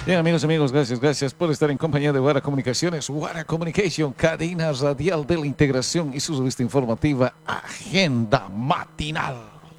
Bien, amigos, gracias por estar en compañía de Guara Comunicaciones. Guara Communication, cadena radial de la integración y su revista informativa Agenda Matinal.